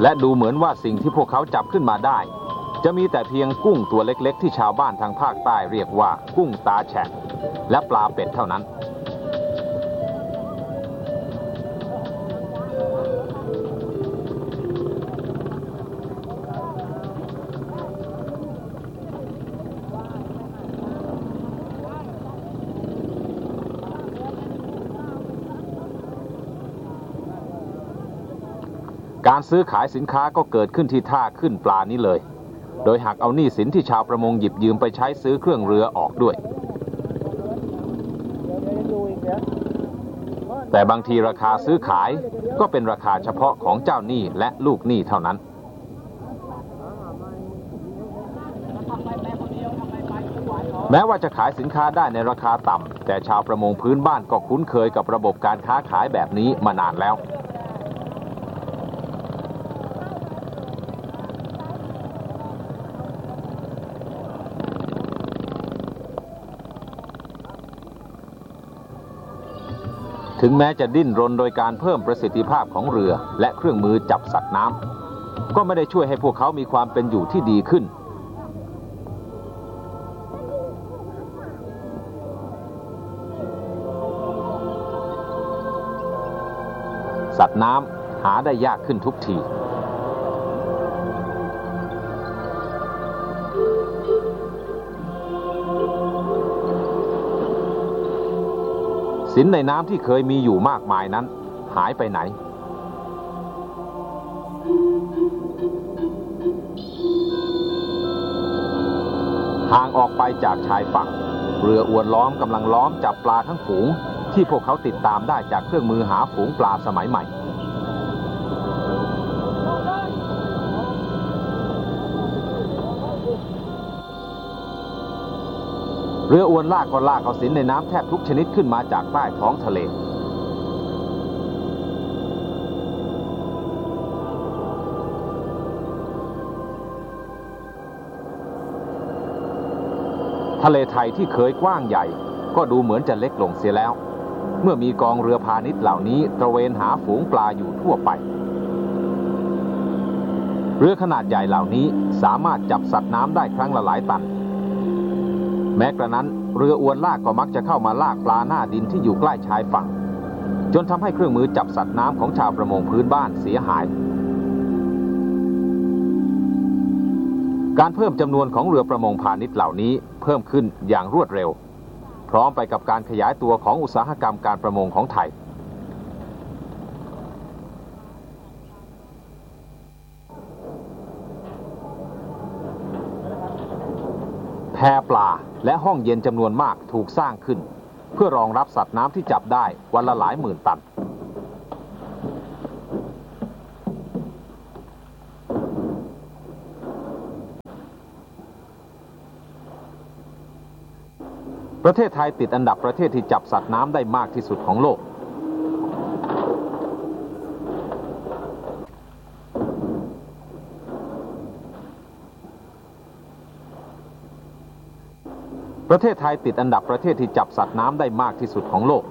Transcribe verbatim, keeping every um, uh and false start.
และดูเหมือนว่าสิ่งที่พวกเขาจับขึ้นมาได้จะมีแต่เพียงกุ้งตัวเล็กๆที่ชาวบ้านทางภาคใต้เรียกว่ากุ้งตาแฉะและปลาเป็ดเท่านั้นการซื้อขายสินค้าก็เกิดขึ้นที่ท่าขึ้นปลานี้เลยโดยหักเอาหนี้สินที่ชาวประมงหยิบยืมไปใช้ซื้อเครื่องเรือออกด้วยแต่บางทีราคาซื้อขายก็เป็นราคาเฉพาะของเจ้าหนี้และลูกหนี้เท่านั้นแม้ว่าจะขายสินค้าได้ในราคาต่ำแต่ชาวประมงพื้นบ้านก็คุ้นเคยกับระบบการค้าขายแบบนี้มานานแล้วถึงแม้จะดิ้นรนโดยการเพิ่มประสิทธิภาพของเรือและเครื่องมือจับสัตว์น้ำก็ไม่ได้ช่วยให้พวกเขามีความเป็นอยู่ที่ดีขึ้นสัตว์น้ำหาได้ยากขึ้นทุกทีสินในน้ำที่เคยมีอยู่มากมายนั้นหายไปไหนห่างออกไปจากชายฝั่งเรืออวนล้อมกำลังล้อมจับปลาทั้งฝูงที่พวกเขาติดตามได้จากเครื่องมือหาฝูงปลาสมัยใหม่เรืออวนลากก็ลากเอาสินในน้ำแทบทุกชนิดขึ้นมาจากใต้ท้องทะเลทะเลไทยที่เคยกว้างใหญ่ก็ดูเหมือนจะเล็กลงเสียแล้วเมื่อมีกองเรือพาณิชย์เหล่านี้ตระเวนหาฝูงปลาอยู่ทั่วไปเรือขนาดใหญ่เหล่านี้สามารถจับสัตว์น้ำได้ครั้งละหลายตันแม้กระนั้นเรืออวนลากก็มักจะเข้ามาลากปลาหน้าดินที่อยู่ใกล้ชายฝั่งจนทำให้เครื่องมือจับสัตว์น้ำของชาวประมงพื้นบ้านเสียหายการเพิ่มจำนวนของเรือประมงพาณิชย์เหล่านี้เพิ่มขึ้นอย่างรวดเร็วพร้อมไปกับการขยายตัวของอุตสาหกรรมการประมงของไทยแพปลาและห้องเย็นจำนวนมากถูกสร้างขึ้นเพื่อรองรับสัตว์น้ำที่จับได้วันละหลายหมื่นตันประเทศไทยติดอันดับประเทศที่จับสัตว์น้ำได้มากที่สุดของโลกประเทศไทยติดอันดับประเทศที่จับสัตว์น้ำได้มากที่สุดของโลก